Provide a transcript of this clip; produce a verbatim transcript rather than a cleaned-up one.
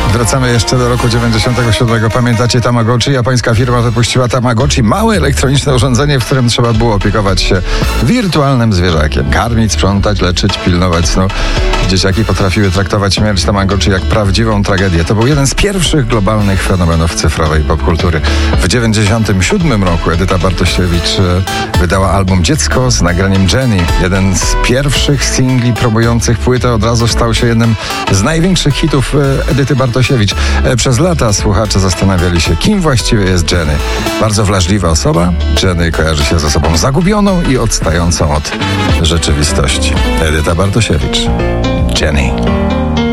Wracamy jeszcze do roku dziewięćdziesiątego siódmego. Pamiętacie Tamagotchi? Japońska firma wypuściła Tamagotchi, małe elektroniczne urządzenie, w którym trzeba było opiekować się wirtualnym zwierzakiem. Karmić, sprzątać, leczyć, pilnować snu. Dzieciaki potrafiły traktować śmierć Tamagotchi jak prawdziwą tragedię. To był jeden z pierwszych globalnych fenomenów cyfrowej popkultury. W dziewięćdziesiątym siódmym roku Edyta Bartosiewicz wydała album Dziecko z nagraniem Jenny. Jeden z pierwszych singli promujących płytę od razu stał się jednym z największych hitów Edyty Bartosiewicz. Przez lata słuchacze zastanawiali się, kim właściwie jest Jenny. Bardzo wrażliwa osoba. Jenny kojarzy się z osobą zagubioną i odstającą od rzeczywistości. Edyta Bartosiewicz. Jenny.